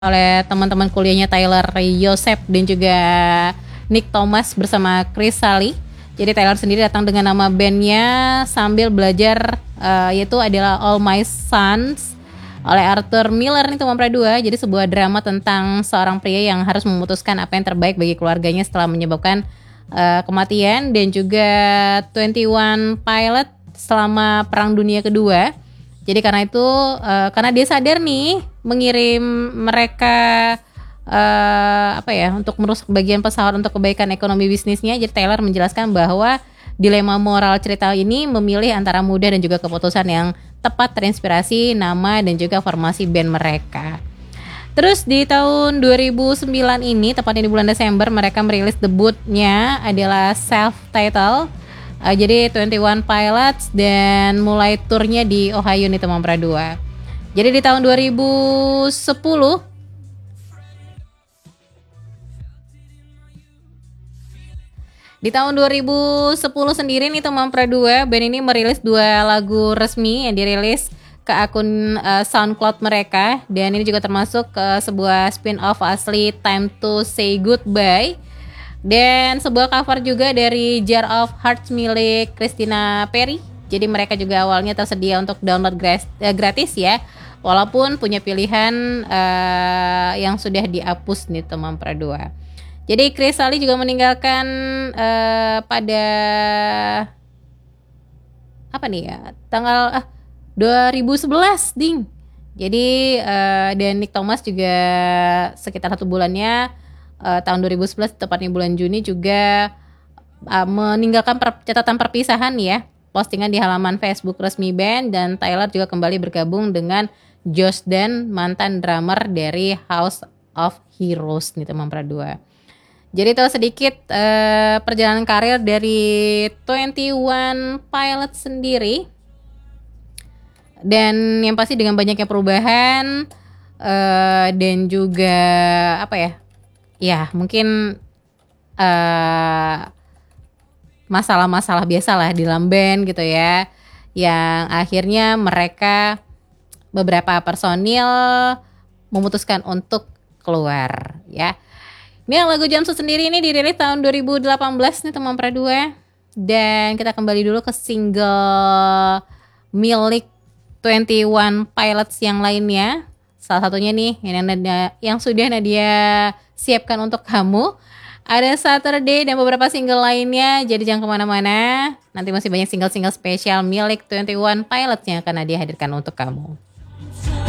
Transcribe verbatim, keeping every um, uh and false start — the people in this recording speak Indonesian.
Oleh teman-teman kuliahnya Tyler Joseph dan juga Nick Thomas bersama Chris Sally. Jadi Tyler sendiri datang dengan nama bandnya sambil belajar uh, yaitu adalah All My Sons oleh Arthur Miller nih teman dua. Jadi sebuah drama tentang seorang pria yang harus memutuskan apa yang terbaik bagi keluarganya setelah menyebabkan uh, kematian, dan juga twenty one Pilot selama Perang Dunia Kedua. Jadi karena itu uh, karena dia sadar nih mengirim mereka uh, apa ya untuk merusak bagian pesawat untuk kebaikan ekonomi bisnisnya. Jadi Taylor menjelaskan bahwa dilema moral cerita ini memilih antara mudah dan juga keputusan yang tepat terinspirasi nama dan juga formasi band mereka. Terus di tahun dua ribu sembilan ini, tepatnya di bulan Desember, mereka merilis debutnya adalah self-titled. Uh, jadi twenty one Pilots, dan mulai turnya di Ohio nih teman dua. Jadi di tahun dua ribu sepuluh Di tahun dua ribu sepuluh sendiri nih teman dua, band ini merilis dua lagu resmi yang dirilis ke akun uh, SoundCloud mereka, dan ini juga termasuk uh, sebuah spin-off asli Time to Say Goodbye, dan sebuah cover juga dari Jar of Hearts milik Christina Perri. Jadi mereka juga awalnya tersedia untuk download gratis ya, walaupun punya pilihan uh, yang sudah dihapus nih teman dua. Jadi Chris Sally juga meninggalkan uh, pada apa nih ya tanggal ah, dua ribu sebelas ding. Jadi uh, dan Nick Thomas juga sekitar satu bulannya uh, tahun dua ribu sebelas, tepatnya bulan Juni, juga uh, meninggalkan per- catatan perpisahan ya, postingan di halaman Facebook resmi band. Dan Tyler juga kembali bergabung dengan Josh Dan, mantan drummer dari House of Heroes nih teman dua. Jadi itu sedikit uh, perjalanan karir dari twenty one Pilots sendiri. Dan yang pasti dengan banyaknya perubahan uh, dan juga apa ya, ya mungkin uh, masalah-masalah biasa lah di dalam band gitu ya, yang akhirnya mereka beberapa personil memutuskan untuk keluar ya. Ini lagu Jumpsuit sendiri ini dirilis tahun dua ribu delapan belas nih teman dua, dan kita kembali dulu ke single milik twenty one Pilots yang lainnya. Salah satunya nih yang, Nadia, yang sudah Nadia siapkan untuk kamu, ada Saturday dan beberapa single lainnya. Jadi jangan kemana-mana, nanti masih banyak single-single spesial milik twenty one Pilots yang akan Nadia hadirkan untuk kamu.